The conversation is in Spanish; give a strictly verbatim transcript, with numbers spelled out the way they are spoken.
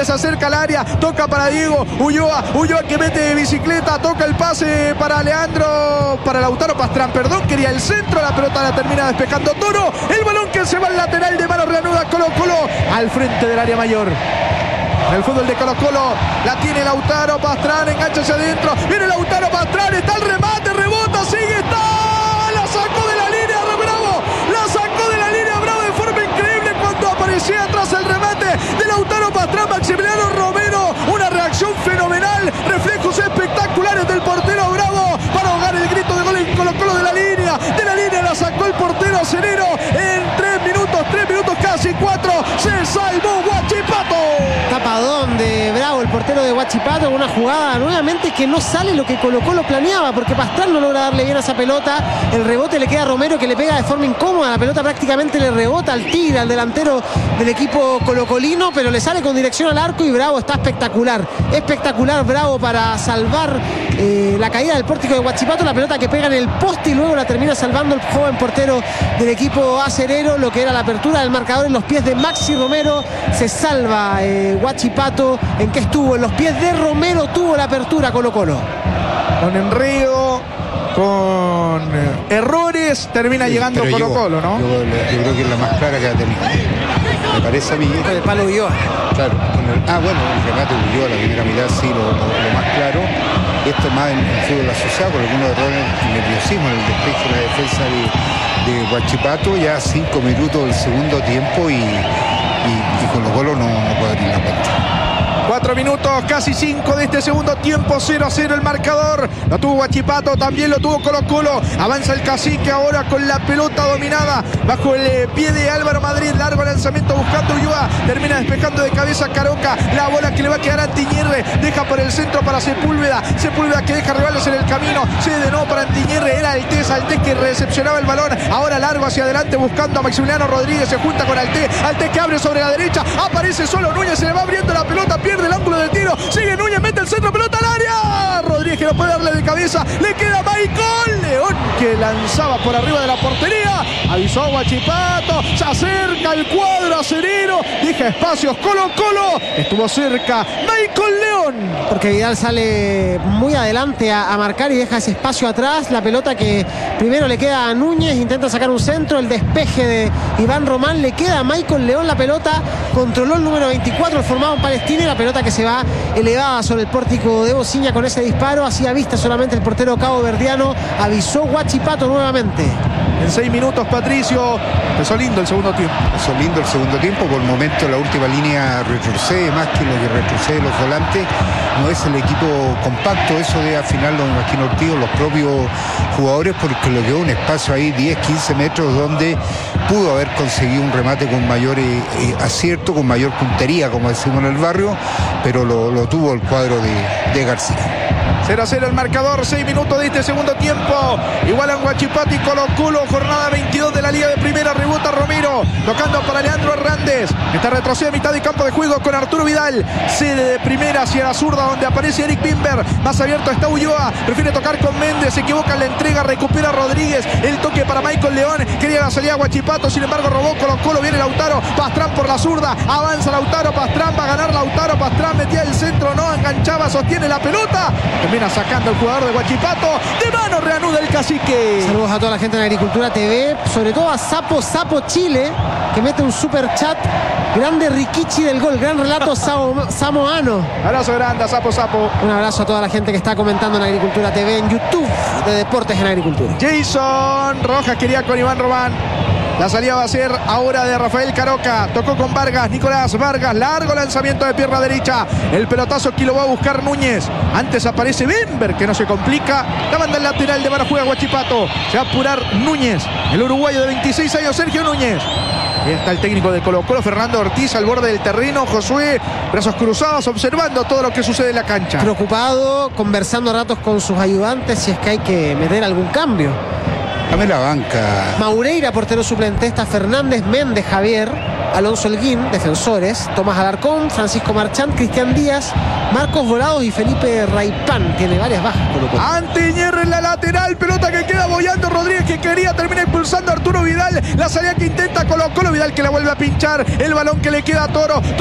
Rodríguez se acerca al área, toca para Diego Ulloa, Ulloa que mete de bicicleta, toca el pase para Leandro, para Lautaro Pastrán, perdón, quería el centro, la pelota la termina despejando Toro, el balón que se va al lateral de mano reanuda Colo Colo al frente del área mayor. En el fútbol de Colo Colo la tiene Lautaro Pastrán, engancha hacia adentro, viene Lautaro Pastrán, está el remate, rebota, sigue, está, la sacó de la línea, Bravo, la sacó de la línea, Bravo de forma increíble cuando aparecía atrás el remate de Lautaro Pastrán, Maximiliano Romero, una reacción fenomenal, reflejos espectaculares del portero Bravo para ahogar el grito de gol en Colo Colo de la línea, de la línea la sacó el portero Acerero en tres minutos, tres minutos casi cuatro, se salvó Huachipato. Tapadón de Bravo, el portero de Huachipato, una jugada nuevamente que no sale lo que Colo Colo planeaba, porque Pastrán no logra darle bien a esa pelota, el rebote le queda a Romero que le pega de forma incómoda, la pelota prácticamente le rebota al Tigre, al delantero del equipo colocolino, pero le sale con dirección al arco y Bravo está espectacular, espectacular Bravo para salvar eh, la caída del pórtico de Huachipato, la pelota que pega en el poste y luego la termina salvando el joven portero del equipo acerero, lo que era la apertura del marcador en los pies de Maxi Romero, se salva eh, Huachipato. ¿En qué estuvo? En los pies de Romero tuvo la apertura Colo Colo. Con enredo, con errores, termina sí, llegando Colo llegó, Colo, ¿no? Yo, yo creo que es la más clara que ha tenido. Me parece a mí. Con el palo Ulloa. Claro. El, ah, bueno, el remate Ulloa, la primera mitad sí, lo, lo, lo más claro. Esto más en el fútbol asociado, con algunos errores y nerviosismo en el despeje de la defensa de, de Huachipato. Ya cinco minutos del segundo tiempo y, y, y Colo Colo no, no puede abrir la cuenta. Cuatro minutos, casi cinco de este segundo tiempo, cero a cero el marcador. Lo tuvo Huachipato, también lo tuvo Colo Colo. Avanza el Cacique ahora con la pelota dominada bajo el pie de Álvaro Madrid. Largo lanzamiento buscando Ulloa. Termina despejando de cabeza Caroca. La bola que le va a quedar a Antiñerre. Deja por el centro para Sepúlveda. Sepúlveda que deja rivales en el camino. Se de nuevo para Antiñerre. Era Altés, Altés que recepcionaba el balón. Ahora largo hacia adelante buscando a Maximiliano Rodríguez. Se junta con Altés. Altés que abre sobre la derecha. Aparece solo Núñez. Se le va abriendo la pelota. Pierde el ángulo del tiro, sigue Núñez, mete el centro, pelota al área, Rodríguez que no puede darle de cabeza, le queda Michael León que lanzaba por arriba de la portería, avisó Huachipato, se acerca el cuadro acerero, deja espacios, Colo Colo, estuvo cerca Michael León. Porque Vidal sale muy adelante a, a marcar y deja ese espacio atrás, la pelota que primero le queda a Núñez, intenta sacar un centro, el despeje de Iván Román, le queda a Michael León la pelota, controló el número veinticuatro, el formado en Palestina y la pelota que se va elevada sobre el pórtico de Bociña con ese disparo, hacía vista solamente el portero cabo verdiano, avisó Huachipato nuevamente. En seis minutos, Patricio, empezó lindo el segundo tiempo. Empezó lindo el segundo tiempo, por el momento la última línea retrocede, más que lo que retrocede los volantes, no es el equipo compacto, eso de al final lo imagino Ortiz, los propios jugadores, porque le quedó un espacio ahí, diez, quince metros, donde pudo haber conseguido un remate con mayor eh, eh, acierto, con mayor puntería, como decimos en el barrio, pero lo, lo tuvo el cuadro de, de García. cero a cero el marcador, seis minutos de este segundo tiempo. Igualan Huachipato y Colo Colo, jornada veintidós de la Liga de Primera. Rebota Romero, tocando para Leandro Hernández. Está retrocede a mitad de campo de juego con Arturo Vidal. Cede de primera hacia la zurda, donde aparece Eric Bimber. Más abierto está Ulloa. Prefiere tocar con Méndez. Se equivoca en la entrega. Recupera Rodríguez. El toque para Michael León. Quería la salida a Huachipato. Sin embargo, robó Colo Colo. Viene Lautaro Pastrán por la zurda. Avanza Lautaro Pastrán. Va a ganar Lautaro Pastrán. Metía el centro. No enganchaba. Sostiene la pelota. Termina sacando el jugador de Huachipato. De mano reanuda el Cacique. Saludos a toda la gente en Agricultura T V. Sobre todo a Sapo Sapo Chile, que mete un super chat. Grande Rikichi del gol. Gran relato samo, samoano. Abrazo grande a Sapo Sapo. Un abrazo a toda la gente que está comentando en Agricultura T V en YouTube de Deportes en Agricultura. Jason Rojas quería con Iván Román. La salida va a ser ahora de Rafael Caroca. Tocó con Vargas, Nicolás Vargas. Largo lanzamiento de pierna derecha. El pelotazo que lo va a buscar Núñez. Antes aparece Bember, que no se complica. La manda el lateral de mano, juega Huachipato. Se va a apurar Núñez. El uruguayo de veintiséis años, Sergio Núñez. Ahí está el técnico de Colo Colo, Fernando Ortiz, al borde del terreno. Josué, brazos cruzados, observando todo lo que sucede en la cancha. Preocupado, conversando a ratos con sus ayudantes si es que hay que meter algún cambio. Dame la banca. Maureira, portero suplente, está Fernández, Méndez, Javier, Alonso Holguín, defensores, Tomás Alarcón, Francisco Marchant, Cristian Díaz, Marcos Volados y Felipe Raipán. Tiene varias bajas. Antiñerre en la lateral, pelota que queda boyando Rodríguez, que quería, termina impulsando a Arturo Vidal. La salida que intenta Colo Colo, Vidal que la vuelve a pinchar, el balón que le queda a Toro.